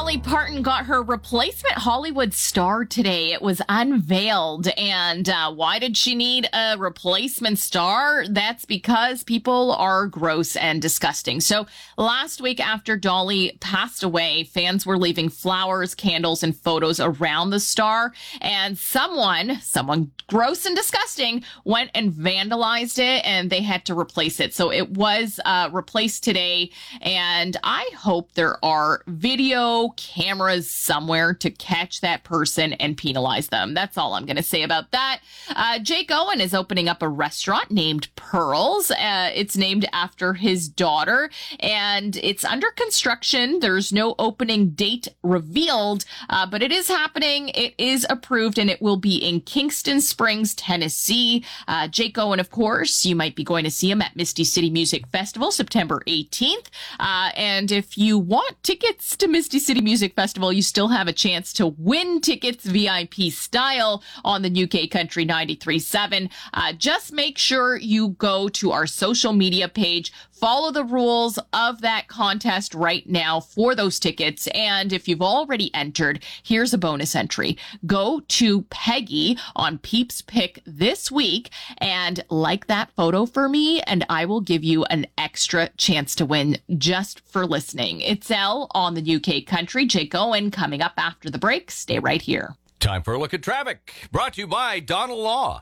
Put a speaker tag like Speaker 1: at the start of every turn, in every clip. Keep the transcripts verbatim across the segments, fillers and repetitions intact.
Speaker 1: Dolly Parton got her replacement Hollywood star today. It was unveiled. And uh, why did she need a replacement star? That's because people are gross and disgusting. So last week after Dolly passed away, fans were leaving flowers, candles, and photos around the star. And someone, someone gross and disgusting, went and vandalized it, and they had to replace it. So it was uh, replaced today. And I hope there are video cameras somewhere to catch that person and penalize them. That's all I'm going to say about that. Uh, Jake Owen is opening up a restaurant named Pearls. Uh, it's named after his daughter, and it's under construction. There's no opening date revealed, uh, but it is happening. It is approved, and it will be in Kingston Springs, Tennessee. Uh, Jake Owen, of course, you might be going to see him at Misty City Music Festival, September eighteenth. Uh, and if you want tickets to Misty City Music Festival, you still have a chance to win tickets V I P style on the U K Country ninety-three point seven. Uh, just make sure you go to our social media page, follow the rules of that contest right now for those tickets. And if you've already entered, here's a bonus entry. Go to Peggy on Peeps Pick this week and like that photo for me, and I will give you an extra chance to win just for listening. It's Elle on the U K Country. Jake Owen coming up after the break. Stay right here.
Speaker 2: Time for a look at traffic. Brought to you by Donald Law.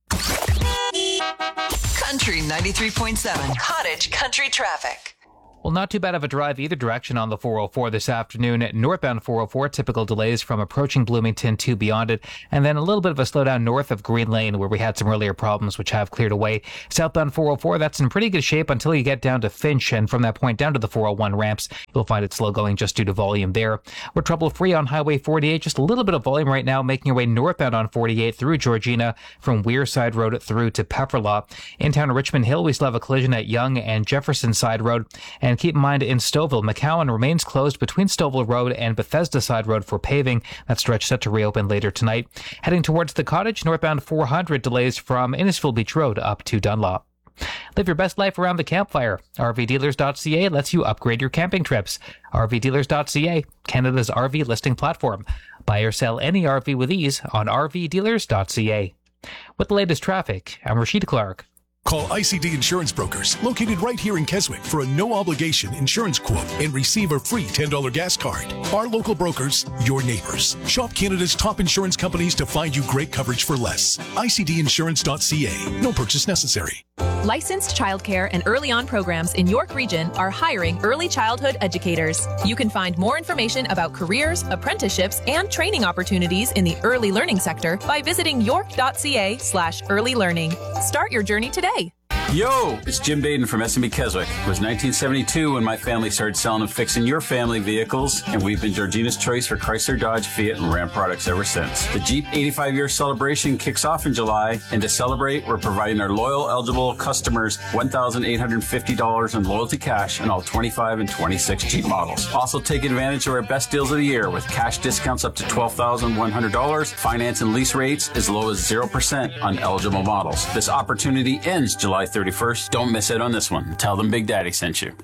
Speaker 3: Country ninety-three point seven. Cottage Country Traffic.
Speaker 4: Well, not too bad of a drive either direction on the four oh four this afternoon. Northbound four oh four, typical delays from approaching Bloomington to beyond it. And then a little bit of a slowdown north of Green Lane where we had some earlier problems which have cleared away. Southbound four oh four, that's in pretty good shape until you get down to Finch. And from that point down to the four oh one ramps, you'll find it slow going just due to volume there. We're trouble-free on Highway forty-eight. Just a little bit of volume right now, making your way northbound on forty-eight through Georgina from Wearside Road through to Pefferlaw. In town of Richmond Hill, we still have a collision at Yonge and Jefferson Side Road. And keep in mind, in Stouffville, McCowan remains closed between Stouffville Road and Bethesda Side Road for paving. That stretch set to reopen later tonight. Heading towards the Cottage, northbound four hundred delays from Innisfil Beach Road up to Dunlop. Live your best life around the campfire. R V dealers dot C A lets you upgrade your camping trips. R V dealers dot C A, Canada's R V listing platform. Buy or sell any R V with ease on R V dealers dot C A. With the latest traffic, I'm Rashid Clark.
Speaker 5: Call I C D Insurance Brokers, located right here in Keswick, for a no-obligation insurance quote and receive a free ten dollars gas card. Our local brokers, your neighbors. Shop Canada's top insurance companies to find you great coverage for less. I C D insurance dot C A. No purchase necessary.
Speaker 6: Licensed childcare and early on programs in York Region are hiring early childhood educators. You can find more information about careers, apprenticeships, and training opportunities in the early learning sector by visiting york dot C A slash early learning. Start your journey today.
Speaker 7: Yo, it's Jim Baden from S M B Keswick. It was nineteen seventy-two when my family started selling and fixing your family vehicles, and we've been Georgina's choice for Chrysler, Dodge, Fiat, and Ram products ever since. The Jeep eighty-five year celebration kicks off in July, and to celebrate, we're providing our loyal, eligible customers one thousand eight hundred fifty dollars in loyalty cash on all twenty-five and twenty-six Jeep models. Also, take advantage of our best deals of the year with cash discounts up to twelve thousand one hundred dollars, finance and lease rates as low as zero percent on eligible models. This opportunity ends July thirty-first. Don't miss it on this one. Tell them Big Daddy sent you.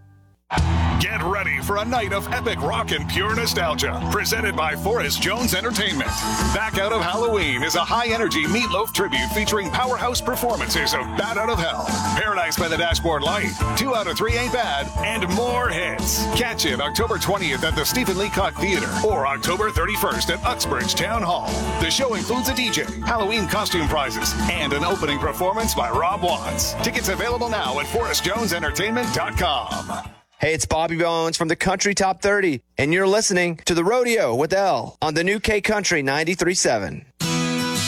Speaker 8: Get ready for a night of epic rock and pure nostalgia, presented by Forrest Jones Entertainment. Back Out of Halloween is a high-energy Meatloaf tribute featuring powerhouse performances of Bat Out of Hell, Paradise by the Dashboard Light, Two Out of Three Ain't Bad, and more hits. Catch it October twentieth at the Stephen Leacock Theater or October thirty-first at Uxbridge Town Hall. The show includes a D J, Halloween costume prizes, and an opening performance by Rob Watts. Tickets available now at forrest jones entertainment dot com.
Speaker 9: Hey, it's Bobby Bones from the Country Top thirty, and you're listening to The Rodeo with Elle on the new K Country ninety-three point seven.